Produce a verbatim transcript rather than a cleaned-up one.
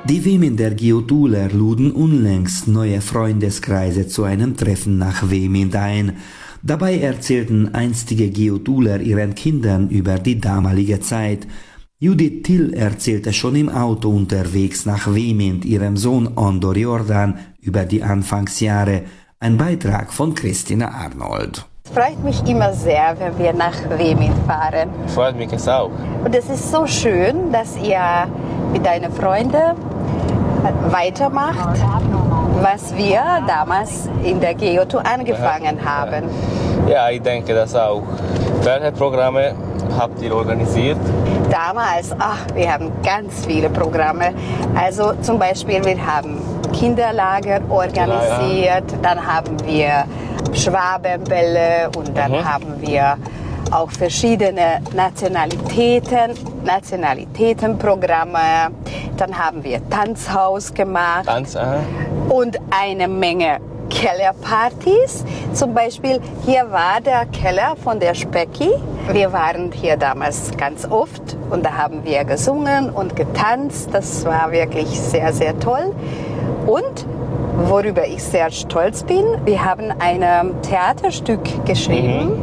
Die Wemender Geoduler luden unlängst neue Freundeskreise zu einem Treffen nach Wemind ein. Dabei erzählten einstige Geoduler ihren Kindern über die damalige Zeit. Judith Till erzählte schon im Auto unterwegs nach Wemind ihrem Sohn Andor Jordan über die Anfangsjahre. Ein Beitrag von Christina Arnold. Es freut mich immer sehr, wenn wir nach Wemind fahren. Freut mich es auch. Und es ist so schön, dass ihr mit deinen Freunden weitermacht, was wir damals in der Geotour angefangen haben. Ja, ich denke das auch. Welche Programme habt ihr organisiert? Damals, ach, wir haben ganz viele Programme. Also zum Beispiel, wir haben Kinderlager organisiert, ja, ja. Dann haben wir Schwabenbälle und dann mhm. haben wir auch verschiedene Nationalitäten, Nationalitätenprogramme. Dann haben wir Tanzhaus gemacht. Tanz, aha. Und eine Menge Kellerpartys. Zum Beispiel hier war der Keller von der Specki. Wir waren hier damals ganz oft und da haben wir gesungen und getanzt. Das war wirklich sehr, sehr toll. Und worüber ich sehr stolz bin, wir haben ein Theaterstück geschrieben. Mhm.